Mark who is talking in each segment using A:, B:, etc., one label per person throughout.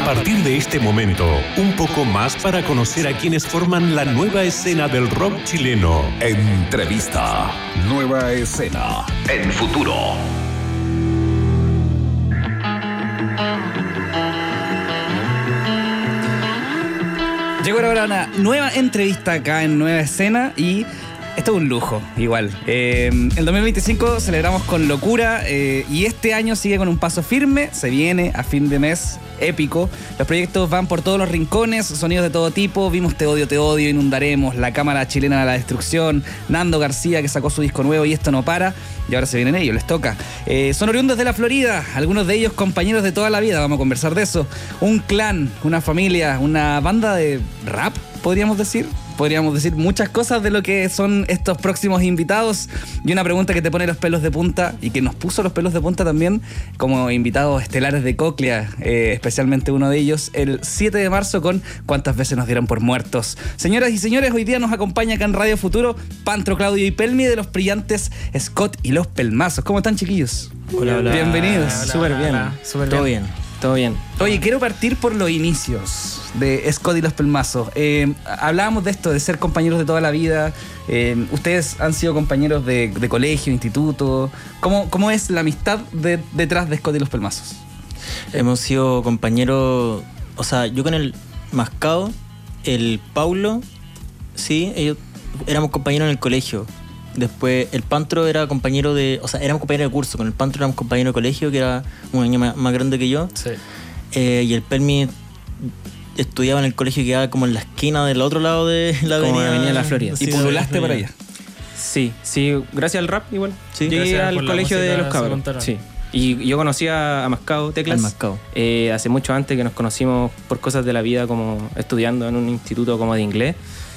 A: partir de este momento, un poco más para conocer a quienes forman la nueva escena del rock chileno.
B: Entrevista. Nueva escena. En Futuro.
C: Llegó ahora una nueva entrevista acá en Nueva Escena y esto es un lujo, igual. El 2025 celebramos con locura y este año sigue con un paso firme. Se viene a fin de mes épico. Los proyectos van por todos los rincones, sonidos de todo tipo. Vimos Te Odio, Inundaremos, La Cámara Chilena de la Destrucción, Nando García que sacó su disco nuevo y Esto No Para. Y ahora se vienen ellos, les toca. Son oriundos de la Florida, algunos de ellos compañeros de toda la vida, vamos a conversar de eso. Un clan, una familia, una banda de rap, podríamos decir muchas cosas de lo que son estos próximos invitados. Y una pregunta que te pone los pelos de punta y que nos puso los pelos de punta también como invitados estelares de Cóclea, especialmente uno de ellos, el 7 de marzo con ¿Cuántas veces nos dieron por muertos? Señoras y señores, hoy día nos acompaña acá en Radio Futuro Pantro, Claudio y Pelmi de los brillantes Scott y los Pelmazos. ¿Cómo están, chiquillos?
D: Hola.
C: Bienvenidos.
D: Súper bien. Todo bien.
C: Oye, quiero partir por los inicios de Scott y los Pelmazos. Hablábamos de esto, de ser compañeros de toda la vida. Ustedes han sido compañeros de colegio, instituto. ¿Cómo es la amistad detrás de Scott y los Pelmazos?
D: Hemos sido compañeros, o sea, yo con el Mascado, el Paulo, sí, ellos éramos compañeros en el colegio. Después el Pantro era compañero éramos compañeros de curso. Con el Pantro éramos compañeros de colegio, que era un año más grande que yo.
E: Sí.
D: Y el Pelmi estudiaba en el colegio que quedaba como en la esquina del otro lado de la avenida
E: La Florida.
C: ¿Y pululaste por allá?
E: Sí, gracias al rap igual.
D: Sí,
E: llegué al colegio de los cabros. Sí. Y yo conocí a Mascado Teclas.
D: Al Mascado.
E: Hace mucho antes, que nos conocimos por cosas de la vida, como estudiando en un instituto como de inglés.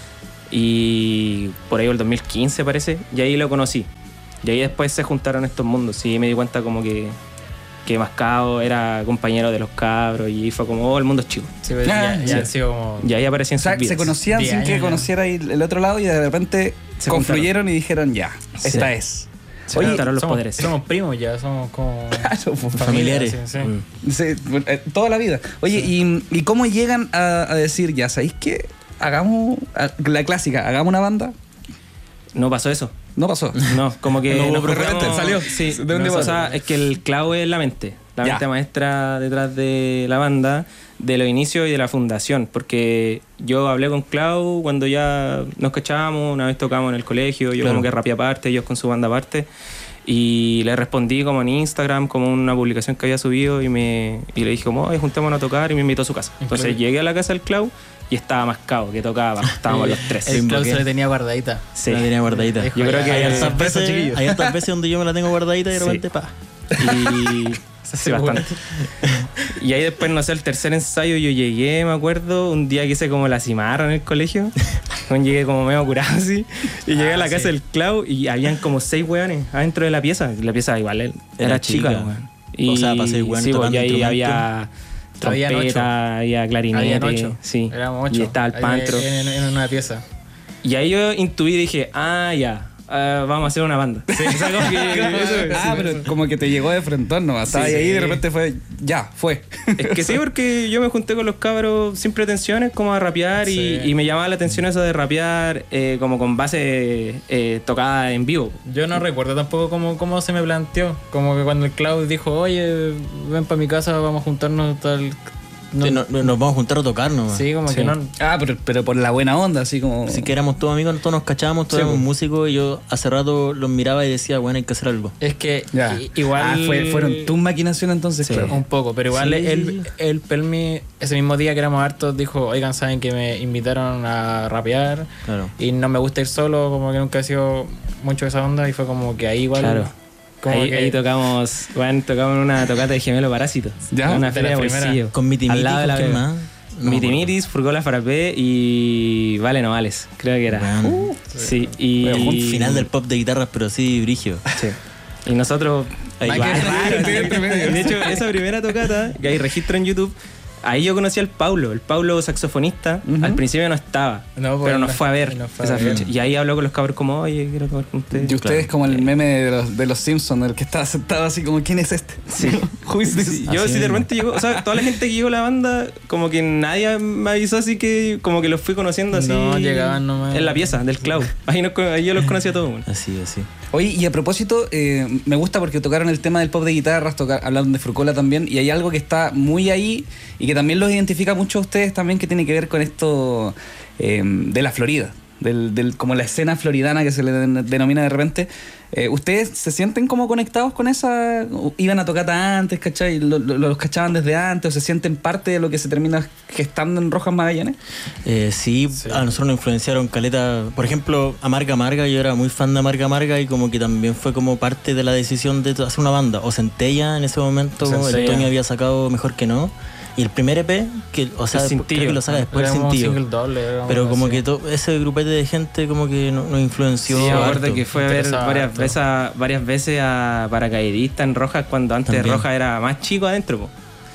E: Y por ahí el 2015 parece, y ahí lo conocí. Y ahí después se juntaron estos mundos y me di cuenta como que Mascado era compañero de los cabros y fue como, el mundo es chico.
F: Sí, pues ya han sido como...
E: Y ahí aparecían sus vidas.
C: Se conocían sin que conociera el otro lado y de repente se confluyeron y dijeron ya, esta es.
E: Se juntaron los poderes.
F: Somos primos ya, somos como...
C: Claro,
D: familiares.
F: Sí.
C: Sí, toda la vida. Oye, ¿y cómo llegan a decir, ya, ¿sabéis qué? Hagamos la clásica, hagamos una banda?
E: No pasó eso.
C: No pasó.
E: No, como que
C: no,
E: nos
C: de repente salió.
E: Sí,
C: ¿De dónde
E: o sea, es que el clavo es la mente maestra detrás de la banda, de los inicios y de la fundación, porque yo hablé con Clau cuando ya nos cachábamos, una vez tocábamos en el colegio, yo como que rapé aparte, ellos con su banda aparte, y le respondí como en Instagram, como una publicación que había subido, y le dije como, juntémonos a tocar, y me invitó a su casa. Entonces llegué a la casa del Clau y estaba Mascado, que tocaba, estábamos los tres.
F: El Clau se le tenía guardadita.
D: Sí, la tenía guardadita.
E: Yo creo que hay
D: hartas veces donde yo me la tengo guardadita y de repente
E: Y sí, bastante. Y ahí después, no sé, el tercer ensayo yo llegué, me acuerdo, un día que hice como la cimarra en el colegio. Llegué como medio curado así. Y llegué a la casa del Clau y habían como 6 hueones adentro de la pieza. La pieza igual era chica, weón.
D: O sea, para 6 hueones tocando
E: ahí había trompeta, había clarinete.
F: Habían 8.
E: Sí.
F: Éramos 8.
E: Y estaba el Pantro.
F: En una pieza.
E: Y ahí yo intuí y dije, ya. Vamos a hacer una banda. Sí. O sea, como que,
C: pero como que te llegó de frentón nomás. Estaba ahí y de repente fue, fue.
E: Es que sí, porque yo me junté con los cabros sin pretensiones, como a rapear, y me llamaba la atención eso de rapear como con base tocada en vivo.
F: Yo no recuerdo tampoco cómo se me planteó. Como que cuando el Clau dijo, oye, ven para mi casa, vamos a juntarnos tal...
D: No, sí, nos vamos a juntar a tocar nomás.
F: Sí, como que no.
C: Pero por la buena onda, así como.
D: Así que éramos todos amigos, todos nos cachábamos, todos éramos músicos, y yo hace rato los miraba y decía, bueno, hay que hacer algo.
F: Es que igual.
C: Fueron tus maquinaciones entonces,
F: sí, claro. Un poco, pero igual el Pelmi, ese mismo día que éramos hartos, dijo, oigan, saben que me invitaron a rapear.
D: Claro.
F: Y no me gusta ir solo, como que nunca he sido mucho de esa onda, y fue como que ahí igual.
E: Claro. Ahí tocamos una tocata de Gemelo Parásito.
C: ¿Ya?
E: Una feria de bolsillo.
D: Con Mitimitis,
E: al lado de la
D: ¿quién más?
E: Mitimitis, Furgola Farapé y Vale Novales, creo que era. Sí. Y
D: un final del pop de guitarras, pero sí brigio.
E: Sí. Y nosotros... De hecho, esa primera tocata, que hay registro en YouTube, ahí yo conocí al Paulo, el Paulo saxofonista. Al principio no estaba, pero nos fue a ver esa fecha. Y ahí habló con los cabros como, oye, quiero tocar con ustedes.
C: Y ustedes como el meme de los Simpsons, el que estaba sentado así como, ¿quién es este?
E: Sí. Yo sí de repente llegó, o sea, toda la gente que llegó a la banda, como que nadie me avisó, así que como que los fui conociendo así.
F: No, llegaban nomás.
E: En la pieza del Cloud. Ahí yo los conocía a todos. Bueno.
D: Así.
C: Oye, y a propósito, me gusta porque tocaron el tema del pop de guitarras, hablaron de Frucola también, y hay algo que está muy ahí y que también los identifica mucho a ustedes también, que tiene que ver con esto de la Florida, como la escena floridana que se le denomina de repente. ¿Ustedes se sienten como conectados con esa? ¿Iban a tocata antes, cachai? ¿Los cachaban desde antes o se sienten parte de lo que se termina gestando en Rojas Magallanes?
D: Sí, a nosotros nos influenciaron caleta. Por ejemplo, Amarga Amarga, yo era muy fan de Amarga Amarga y como que también fue como parte de la decisión de hacer una banda. O Centella en ese momento, el Tony había sacado Mejor que No. Y el primer EP, que, o sea, creo que lo saca después del Cintillo. Pero como que ese grupete de gente como que nos influenció.
E: Sí, acuerdo que fue a ver varias veces a Paracaidista en Rojas, cuando antes también. Rojas era más chico adentro, po.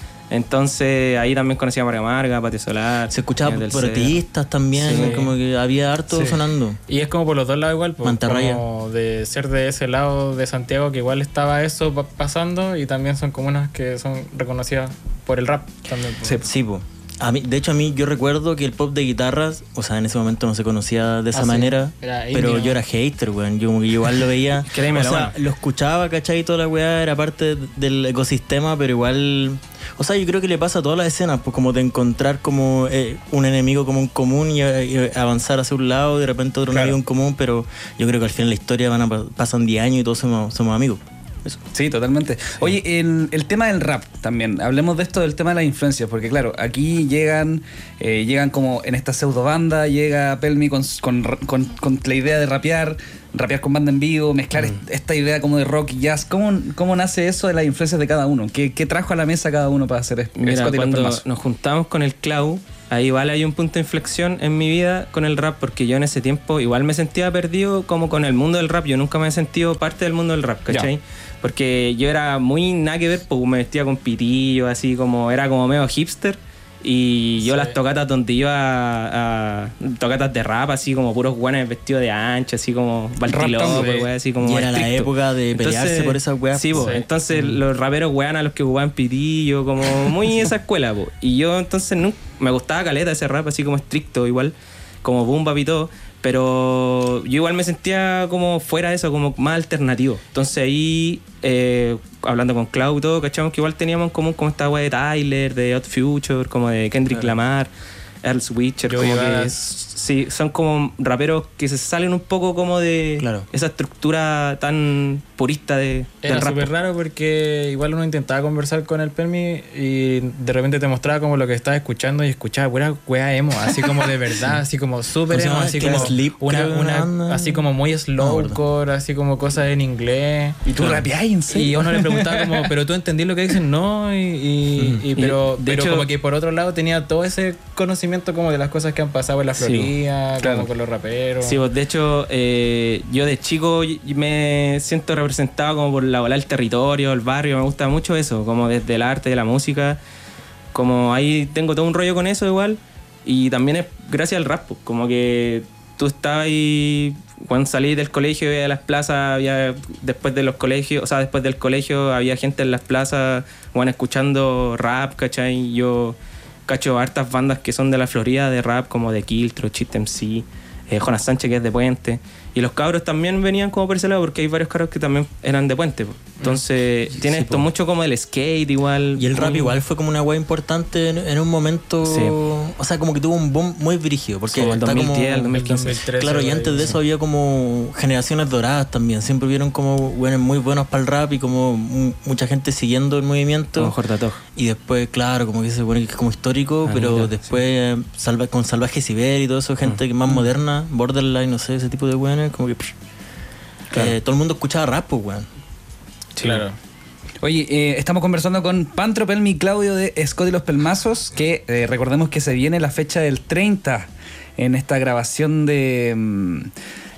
E: Entonces ahí también conocía a Amarga Amarga, Patio Solar.
D: Se escuchaba por artistas también, como que había harto sonando.
F: Y es como por los dos lados igual,
D: Mantarraya.
F: Como de ser de ese lado de Santiago, que igual estaba eso pasando, y también son comunas que son reconocidas por el rap también.
D: Sí, po. De hecho, yo recuerdo que el pop de guitarras, o sea, en ese momento no se conocía de esa manera, pero yo era hater, weón. Yo como que igual lo veía, o sea, lo escuchaba, ¿cachai? Y toda la weá era parte del ecosistema, pero igual, o sea, yo creo que le pasa a todas las escenas, pues como de encontrar como un enemigo como un común y avanzar hacia un lado, de repente otro enemigo en común, pero yo creo que al final la historia pasan 10 años y todos somos amigos.
C: Eso. Sí, totalmente. Oye, el tema del rap también. Hablemos de esto, del tema de las influencias, porque claro, aquí llegan como en esta pseudo banda, llega Pelmi con la idea de rapear con banda en vivo, mezclar esta idea como de rock y jazz. ¿Cómo nace eso de las influencias de cada uno? ¿Qué trajo a la mesa cada uno para hacer esto?
E: Mira, cuando nos juntamos con el Clau, ahí igual hay un punto de inflexión en mi vida con el rap, porque yo en ese tiempo igual me sentía perdido como con el mundo del rap. Yo nunca me he sentido parte del mundo del rap, ¿cachai? Ya. Porque yo era muy nada que ver, pues me vestía con pitillo, así como, era como medio hipster. Y yo las tocatas donde iba a tocatas de rap, así como puros guanes vestidos de ancha, así como Baltilópez, así como.
D: Y era la época de pelearse por esas weas.
E: Sí, pues. Entonces los raperos wean a los que ocupaban pitillo, como muy esa escuela, pues. Y yo entonces me gustaba caleta ese rap, así como estricto, igual, como boom bap y todo. Pero yo igual me sentía como fuera de eso, como más alternativo. Entonces ahí, hablando con Clau y todo, cachamos que igual teníamos en común como esta wea de Tyler, de Odd Future, como de Kendrick Lamar, Earl Switcher, como que sí, son como raperos que se salen un poco como de esa estructura tan purista del rap.
F: Era súper raro porque igual uno intentaba conversar con el Pelmi y de repente te mostraba como lo que estaba escuchando y escuchaba pura wea emo, así como de verdad, así como súper emo, así como así como muy slowcore, así como cosas en inglés.
C: ¿Y tú rapeás en serio?
F: Y uno le preguntaba como, ¿pero tú entendí lo que dicen? No, pero
E: hecho,
F: como que por otro lado tenía todo ese conocimiento como de las cosas que han pasado en la Florida, como con los raperos.
E: Sí, pues de hecho yo de chico me siento representado como por la bola del territorio, el barrio, me gusta mucho eso, como desde el arte, de la música, como ahí tengo todo un rollo con eso igual, y también es gracias al rap, como que tú estabas ahí, cuando salí del colegio y a las plazas, después del colegio había gente en las plazas, bueno, escuchando rap, ¿cachai? Yo cacho hartas bandas que son de la Florida de rap, como de Kiltro, Chit MC, Jonas Sánchez, que es de Puente, y los cabros también venían como por ese lado, porque hay varios cabros que también eran de Puente, entonces tiene esto mucho como del skate igual.
D: Y el rap igual fue como una wea importante en un momento, o sea, como que tuvo un boom muy brígido, porque
E: como el 2010, el 2015.
F: 2013,
D: claro, y antes de eso había como generaciones doradas también, siempre vieron como buenos muy buenos para el rap y como mucha gente siguiendo el movimiento.
E: Como Jordatoj.
D: Y después, claro, como que se supone que es como histórico, pero después con Salvaje Ciber y todo eso, gente más moderna, Borderline, no sé, ese tipo de weones, como que todo el mundo escuchaba rap, pues, weón.
F: Sí. Claro.
C: Oye, estamos conversando con Pantro, Pelmi y Claudio de Scott y los Pelmazos, que recordemos que se viene la fecha del 30 en esta grabación del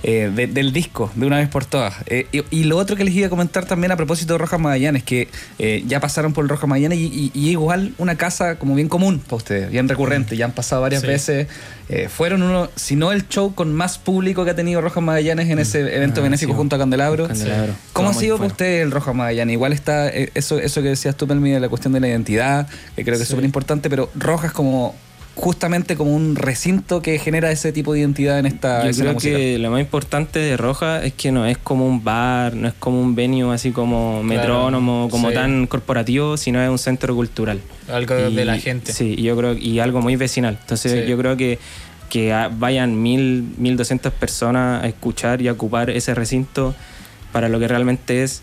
C: disco, de una vez por todas. Y lo otro que les iba a comentar también a propósito de Rojas Magallanes, que ya pasaron por el Rojas Magallanes y igual una casa como bien común para ustedes, bien recurrente, ya han pasado varias veces. Fueron uno, si no el show con más público que ha tenido Rojas Magallanes en ese evento benéfico junto a Candelabro. ¿Cómo ha sido para ustedes el Rojas Magallanes? Igual está eso que decías tú, Pelmi, de la cuestión de la identidad, que creo que es súper importante, pero Rojas justamente como un recinto que genera ese tipo de identidad en esta escena musical. Yo creo
E: que lo más importante de Rojas es que no es como un bar, no es como un venue así como Metrónomo, como tan corporativo, sino es un centro cultural.
F: Algo de la gente.
E: Sí, yo creo, y algo muy vecinal. Entonces yo creo que vayan 1.200 personas a escuchar y a ocupar ese recinto para lo que realmente es,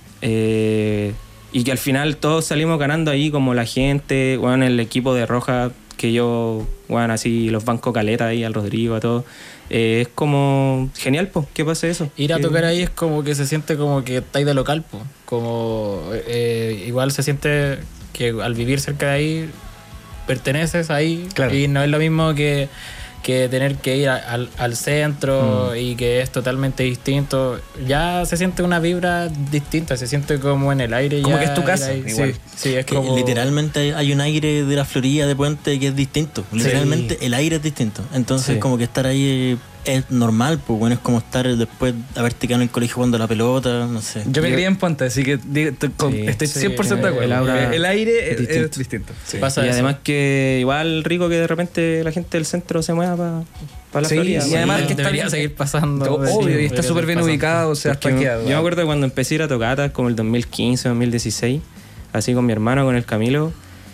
E: y que al final todos salimos ganando ahí, como la gente, bueno, el equipo de Rojas, que yo, bueno, así los bancos caleta ahí, al Rodrigo, a todos. Es como genial, pues, ¿qué pasa eso?
F: Ir a tocar ahí es como que se siente como que estáis de local, pues. Como igual se siente que al vivir cerca de ahí perteneces ahí, claro. Y no es lo mismo que tener que ir al centro y que es totalmente distinto. Ya se siente una vibra distinta, se siente como en el aire.
C: Como
F: ya
C: que es tu casa.
F: Sí, es como...
D: Literalmente hay un aire de la Florida, de Puente, que es distinto. Literalmente el aire es distinto. Entonces como que estar ahí es normal, pues bueno, es como estar después de haberte quedado en el colegio jugando la pelota, no sé.
C: Yo me crié en Puente, así que estoy 100% de acuerdo. El aire es distinto.
E: Sí. Y además que igual rico que de repente la gente del centro se mueva para la Florida.
C: Y además que
F: debería seguir pasando.
C: Obvio, y está súper bien ubicado, o sea, está quedado.
E: Yo me acuerdo de cuando empecé a ir a tocatas, como el 2015, 2016, así con mi hermano, con el Camilo.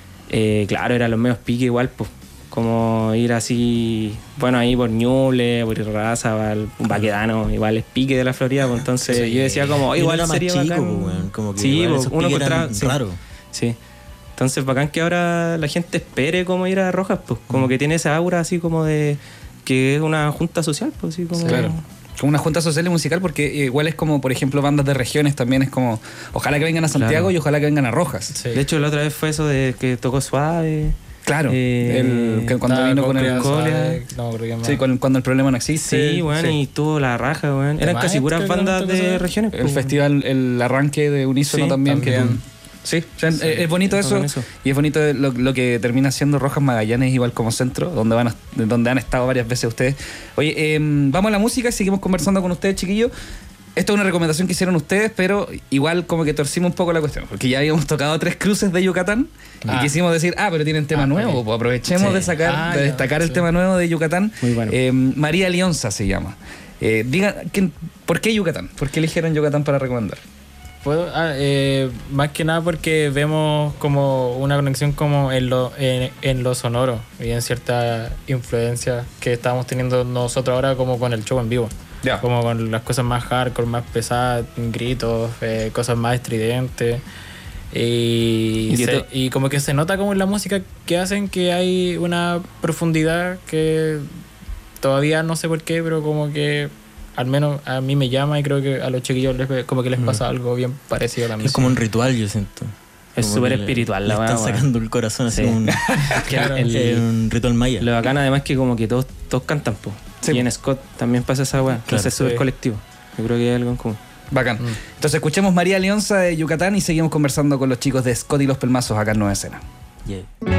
E: Claro, eran los medios pique igual, pues. Como ir así, bueno, ahí por Ñuble, por Irraza, Baquedano, igual es pique de la Florida, pues entonces yo decía como, igual sería
D: chico,
E: bacán.
D: Bueno, como que
E: sí, pues, uno encontraba,
D: claro.
E: Sí. Entonces bacán que ahora la gente espere como ir a Rojas, pues, como que tiene esa aura así como de que es una junta social, pues, así como...
C: Claro. Como una junta social y musical, porque igual es como, por ejemplo, bandas de regiones también es como, ojalá que vengan a Santiago, claro. Y ojalá que vengan a Rojas.
E: Sí. De hecho, la otra vez fue eso de que tocó Suave.
C: Claro, cuando vino con el Colia. No, sí, cuando el problema no existe.
E: Sí, bueno, y tuvo la raja, bueno. Eran casi puras bandas de regiones.
C: El festival, el arranque de Unísono también. Sí, es bonito eso. Y es bonito lo que termina siendo Rojas Magallanes, igual como centro, donde han estado varias veces ustedes. Oye, vamos a la música y seguimos conversando con ustedes, chiquillos. Esto es una recomendación que hicieron ustedes, pero igual como que torcimos un poco la cuestión, porque ya habíamos tocado 3 cruces de Yucatán y quisimos decir, pero tienen tema nuevo, pues aprovechemos de destacar el tema nuevo de Yucatán.
E: Muy bueno.
C: María Lionza se llama. Digan, ¿por qué Yucatán? ¿Por qué eligieron Yucatán para recomendar?
F: Más que nada porque vemos como una conexión como en lo sonoro y en cierta influencia que estamos teniendo nosotros ahora como con el show en vivo. Como con las cosas más hardcore, más gritos, cosas más estridentes. Y como que se nota como en la música que hacen que hay una profundidad que todavía no sé por qué, pero como que al menos a mí me llama y creo que a los chiquillos como que les pasa algo bien parecido a la música.
D: Es como un ritual, yo siento.
E: Es súper espiritual la verdad.
D: Están sacando el corazón así un ritual maya.
E: Lo bacán además que como que todos cantan, po. Sí. Y en Scott también pasa esa weá. Entonces es súper colectivo. Yo creo que hay algo en común.
C: Bacán. Entonces escuchemos María Lionza de Yucatán y seguimos conversando con los chicos de Scott y los Pelmazos acá en Nueva Escena.
D: Yeah.